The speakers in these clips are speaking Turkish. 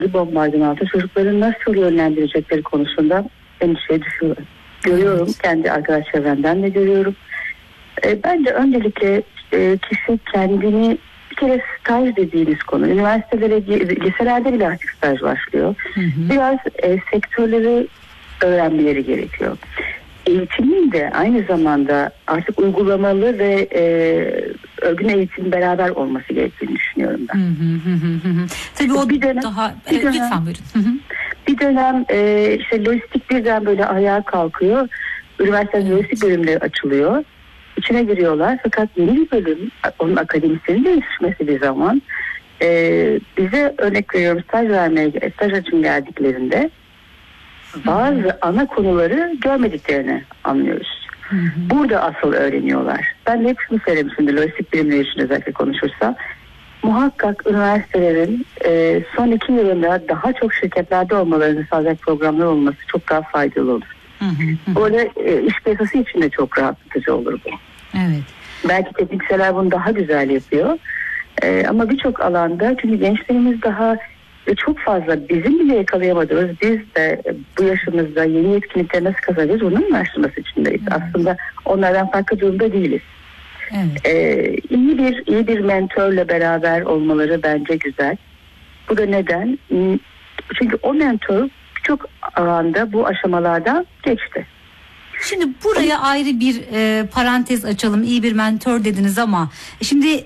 bombardımanı çocukları nasıl yönlendirecekleri konusunda endişeye düşüyorlar. Görüyorum, kendi arkadaş çevremden de görüyorum. Bence öncelikle kişi kendini, bir kere staj dediğimiz konu, üniversitelere, liselerde bile artık staj başlıyor. Biraz sektörleri öğrenmeleri gerekiyor. Eğitimin de aynı zamanda artık uygulamalı ve örgün eğitim beraber olması gerektiğini düşünüyorum ben. Tabii o bir dönem, daha lütfen buyurun. Bir dönem işte lojistik birden böyle ayağa kalkıyor. Üniversite lojistik bölümleri açılıyor. İçine giriyorlar fakat yeni bir bölüm, onun akademisyenin değişmesi bir zaman bize örnek veriyorum, staj için geldiklerinde bazı ana konuları görmediklerini anlıyoruz. Burada asıl öğreniyorlar. Ben de hep şunu söylemişimdir, lojistik bilimleri için özellikle konuşursa, muhakkak üniversitelerin son 2 yılında daha çok şirketlerde olmalarını sağlayacak programlar olması çok daha faydalı olur. Böyle iş piyasası için de çok rahatlatıcı olur bu. Evet. Belki teknikseler bunu daha güzel yapıyor. Ama birçok alanda, çünkü gençlerimiz daha çok fazla, bizim bile yakalayamadığımız, biz de bu yaşımızda yeni yetkinlikleri nasıl kazanacağız onun araştırması içindeyiz. Aslında onlardan farklı durumda değiliz. İyi bir mentörle beraber olmaları bence güzel. Bu da neden? Çünkü o mentor birçok alanda bu aşamalardan geçti. Şimdi buraya ayrı bir parantez açalım. İyi bir mentor dediniz ama şimdi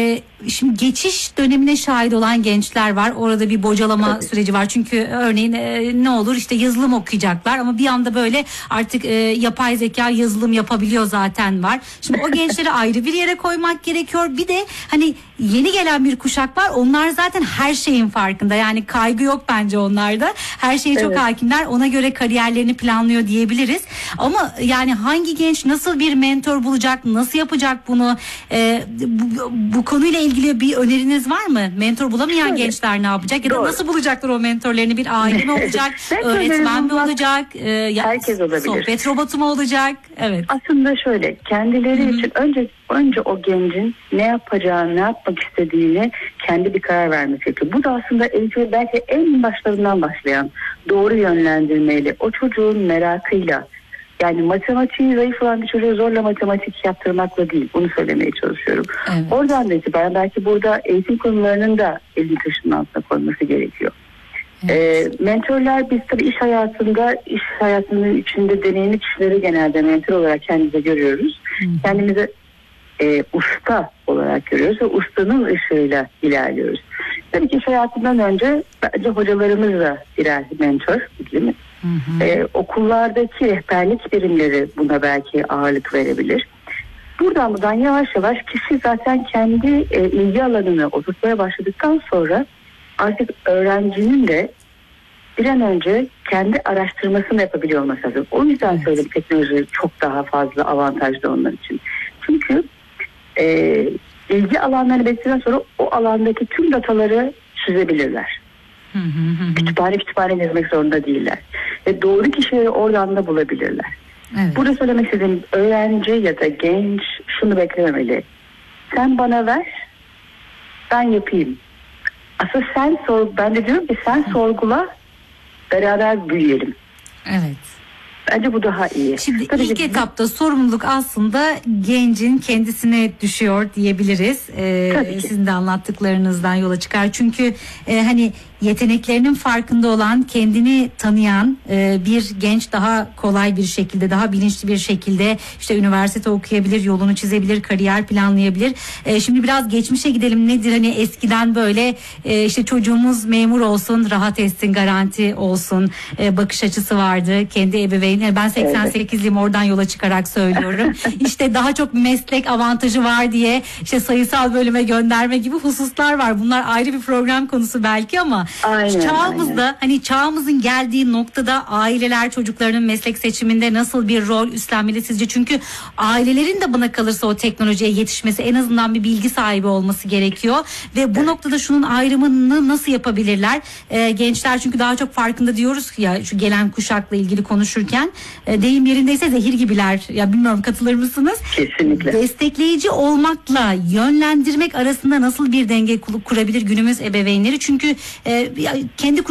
geçiş dönemine şahit olan gençler var. Orada bir bocalama süreci var. Çünkü örneğin ne olur, işte yazılım okuyacaklar ama bir anda böyle artık yapay zeka yazılım yapabiliyor zaten var. Şimdi o gençleri ayrı bir yere koymak gerekiyor. Bir de hani yeni gelen bir kuşak var. Onlar zaten her şeyin farkında. Yani kaygı yok bence onlarda. Her şeye çok hakimler. Ona göre kariyerlerini planlıyor diyebiliriz. Ama yani hangi genç nasıl bir mentor bulacak? Nasıl yapacak bunu? Bu konuyla ilgili bir öneriniz var mı? Mentor bulamayan gençler ne yapacak? Ya da nasıl bulacaklar o mentorlarını? Bir aile mi olacak? Öğretmen mi olacak? Herkes olabilir. Sohbet robotu mu olacak? Evet. Aslında şöyle, kendileri için önce o gencin ne yapacağını, ne yapmak istediğini kendi bir karar vermesi gerekiyor. Bu da aslında eğitim belki en başlarından başlayan doğru yönlendirmeyle, o çocuğun merakıyla, yani matematiği zayıf olan bir çocuğa zorla matematik yaptırmakla değil. Bunu söylemeye çalışıyorum. Evet. Oradan da itibaren belki burada eğitim konularının da elini taşının altına koyması gerekiyor. Evet. Mentorlar, biz tabii iş hayatının içinde deneyimli kişileri genelde mentor olarak kendimize görüyoruz. Kendimize usta olarak görüyoruz ve ustanın ışığıyla ilerliyoruz. Tabii ki iş hayatından önce bence hocalarımız da birer mentor, değil mi? Okullardaki rehberlik birimleri buna belki ağırlık verebilir. Buradan yavaş yavaş kişi zaten kendi ilgi alanını oturtmaya başladıktan sonra artık öğrencinin de bir an önce kendi araştırmasını yapabiliyor olması lazım. O yüzden söyleyeyim, teknoloji çok daha fazla avantajlı onlar için. Çünkü ilgi alanlarını belirledikten sonra o alandaki tüm dataları çizebilirler. Kütüphane gezmek zorunda değiller. Ve doğru kişileri oradan da bulabilirler. Evet. Burada söylemek istediğim, öğrenci ya da genç şunu beklememeli. Sen bana ver, ben yapayım. Aslında ben de diyorum ki sen sorgula, beraber büyüyelim. Evet. Bence bu daha iyi. Şimdi ilk etapta sorumluluk aslında gencin kendisine düşüyor diyebiliriz. Sizin de anlattıklarınızdan yola çıkar. Çünkü hani yeteneklerinin farkında olan, kendini tanıyan bir genç daha kolay bir şekilde, daha bilinçli bir şekilde işte üniversite okuyabilir, yolunu çizebilir, kariyer planlayabilir. Şimdi biraz geçmişe gidelim. Nedir hani eskiden böyle işte çocuğumuz memur olsun, rahat etsin, garanti olsun bakış açısı vardı. Kendi ebeveynleri, ben 88'liyim, oradan yola çıkarak söylüyorum. İşte daha çok meslek avantajı var diye işte sayısal bölüme gönderme gibi hususlar var. Bunlar ayrı bir program konusu belki ama çağımızda hani çağımızın geldiği noktada aileler çocuklarının meslek seçiminde nasıl bir rol üstlenmeli sizce? Çünkü ailelerin de bana kalırsa o teknolojiye yetişmesi, en azından bir bilgi sahibi olması gerekiyor ve bu noktada şunun ayrımını nasıl yapabilirler? Gençler çünkü daha çok farkında diyoruz ya, şu gelen kuşakla ilgili konuşurken deyim yerindeyse zehir gibiler. Ya bilmiyorum, katılır mısınız? Kesinlikle. Destekleyici olmakla yönlendirmek arasında nasıl bir denge kurabilir günümüz ebeveynleri? Çünkü kendi